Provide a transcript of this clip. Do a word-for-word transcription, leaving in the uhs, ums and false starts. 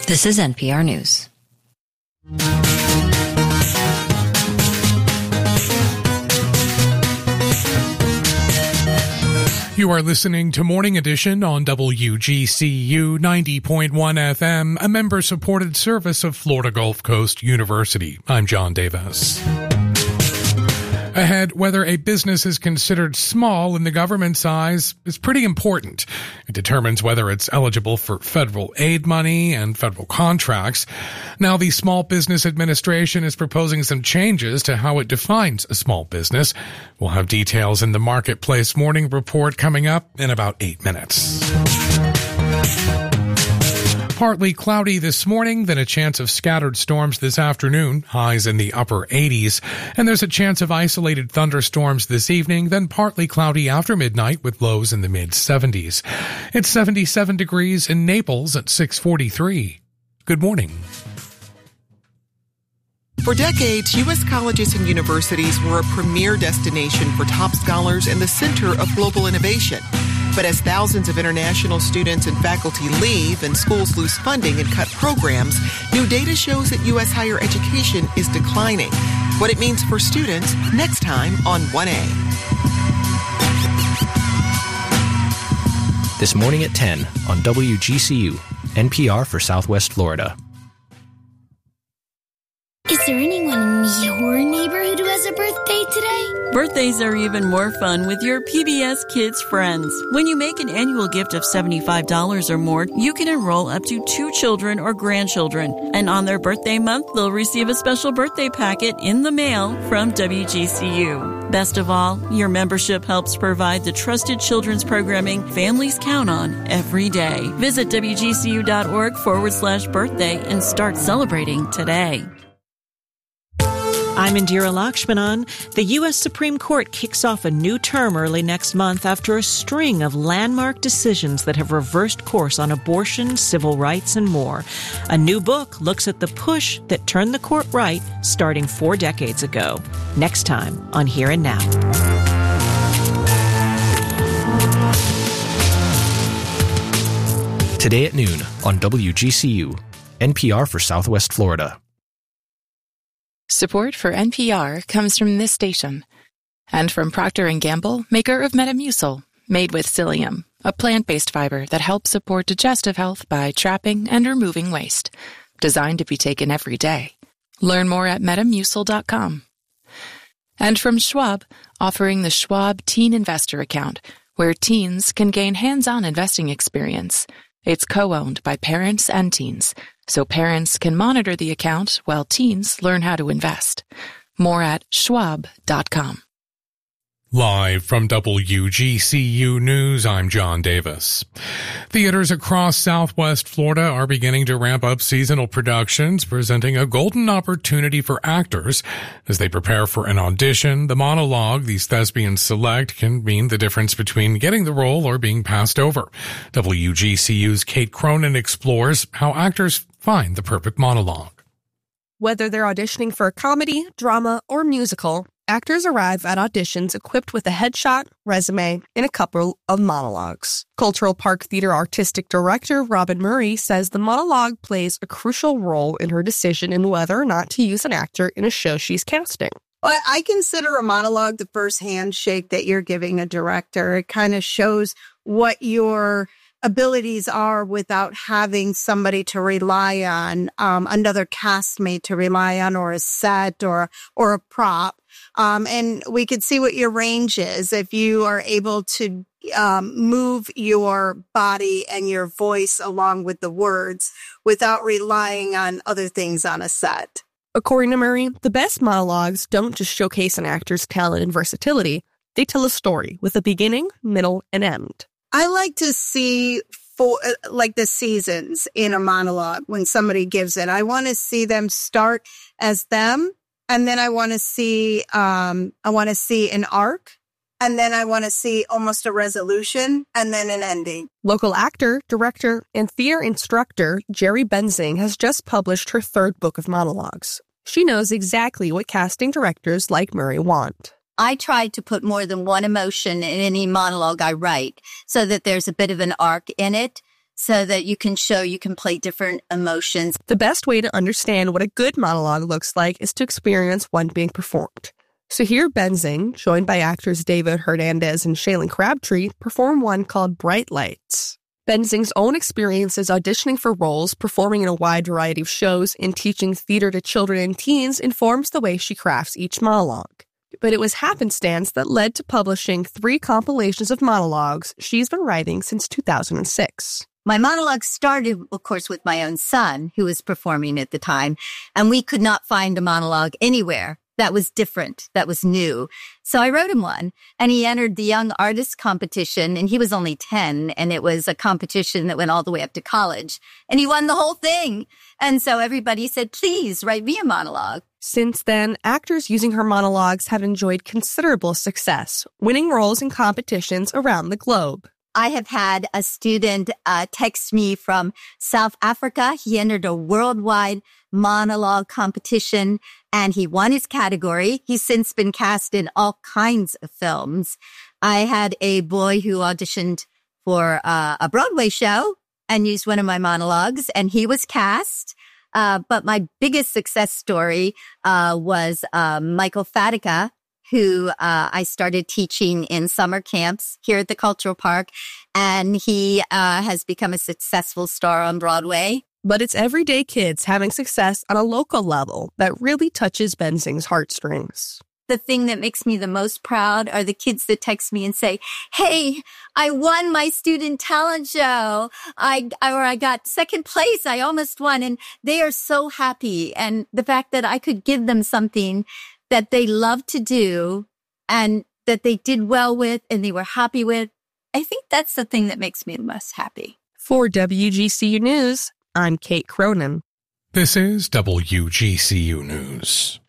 This is N P R News. You are listening to Morning Edition on W G C U ninety point one F M, a member-supported service of Florida Gulf Coast University. I'm John Davis. Ahead, whether a business is considered small in the government's eyes is pretty important. It determines whether it's eligible for federal aid money and federal contracts. Now, the Small Business Administration is proposing some changes to how it defines a small business. We'll have details in the Marketplace Morning Report coming up in about eight minutes. Partly cloudy this morning, then a chance of scattered storms this afternoon, highs in the upper eighties. And there's a chance of isolated thunderstorms this evening, then partly cloudy after midnight with lows in the mid-seventies. It's seventy-seven degrees in Naples at six forty-three. Good morning. For decades, U S colleges and universities were a premier destination for top scholars and the center of global innovation. But as thousands of international students and faculty leave and schools lose funding and cut programs, new data shows that U S higher education is declining. What it means for students next time on one A. This morning at ten on W G C U, N P R for Southwest Florida. Is there anyone in your neighborhood who has a birthday today? Birthdays are even more fun with your P B S Kids friends. When you make an annual gift of seventy-five dollars or more, you can enroll up to two children or grandchildren. And on their birthday month, they'll receive a special birthday packet in the mail from W G C U. Best of all, your membership helps provide the trusted children's programming families count on every day. Visit WGCU.org forward slash birthday and start celebrating today. I'm Indira Lakshmanan. The U S Supreme Court kicks off a new term early next month after a string of landmark decisions that have reversed course on abortion, civil rights, and more. A new book looks at the push that turned the court right starting four decades ago. Next time on Here and Now. Today at noon on W G C U, N P R for Southwest Florida. Support for N P R comes from this station and from Procter and Gamble, maker of Metamucil, made with psyllium, a plant-based fiber that helps support digestive health by trapping and removing waste. Designed to be taken every day. Learn more at metamucil dot com. And from Schwab, offering the Schwab Teen Investor Account, where teens can gain hands-on investing experience. It's co-owned by parents and teens, so parents can monitor the account while teens learn how to invest. More at schwab dot com. Live from W G C U News, I'm John Davis. Theaters across Southwest Florida are beginning to ramp up seasonal productions, presenting a golden opportunity for actors as they prepare for an audition. The monologue these thespians select can mean the difference between getting the role or being passed over. W G C U's Kate Cronin explores how actors find the perfect monologue. Whether they're auditioning for a comedy, drama, or musical, actors arrive at auditions equipped with a headshot, resume, and a couple of monologues. Cultural Park Theater Artistic Director Robin Murray says the monologue plays a crucial role in her decision in whether or not to use an actor in a show she's casting. Well, I consider a monologue the first handshake that you're giving a director. It kind of shows what your abilities are without having somebody to rely on, um, another castmate to rely on, or a set or or a prop. Um, and we could see what your range is if you are able to um, move your body and your voice along with the words without relying on other things on a set. According to Murray, the best monologues don't just showcase an actor's talent and versatility. They tell a story with a beginning, middle, and end. I like to see for like the seasons in a monologue when somebody gives it. I want to see them start as them, and then I want to see um I want to see an arc, and then I want to see almost a resolution and then an ending. Local actor, director, and theater instructor Jerry Benzing has just published her third book of monologues. She knows exactly what casting directors like Murray want. I try to put more than one emotion in any monologue I write so that there's a bit of an arc in it, so that you can show you can play different emotions. The best way to understand what a good monologue looks like is to experience one being performed. So here Benzing, joined by actors David Hernandez and Shailene Crabtree, perform one called Bright Lights. Benzing's own experiences auditioning for roles, performing in a wide variety of shows, and teaching theater to children and teens informs the way she crafts each monologue. But it was happenstance that led to publishing three compilations of monologues she's been writing since two thousand six. My monologue started, of course, with my own son, who was performing at the time, and we could not find a monologue anywhere that was different, that was new. So I wrote him one, and he entered the Young Artist Competition, and he was only ten, and it was a competition that went all the way up to college, and he won the whole thing. And so everybody said, please write me a monologue. Since then, actors using her monologues have enjoyed considerable success, winning roles in competitions around the globe. I have had a student uh, text me from South Africa. He entered a worldwide monologue competition and he won his category. He's since been cast in all kinds of films. I had a boy who auditioned for uh, a Broadway show and used one of my monologues, and he was cast. Uh, but my biggest success story uh, was uh, Michael Fatica, who uh, I started teaching in summer camps here at the Cultural Park, and he uh, has become a successful star on Broadway. But it's everyday kids having success on a local level that really touches Benzing's heartstrings. The thing that makes me the most proud are the kids that text me and say, hey, I won my student talent show. I, or I got second place. I almost won. And they are so happy. And the fact that I could give them something that they love to do and that they did well with and they were happy with, I think that's the thing that makes me the most happy. For W G C U News, I'm Kate Cronin. This is W G C U News.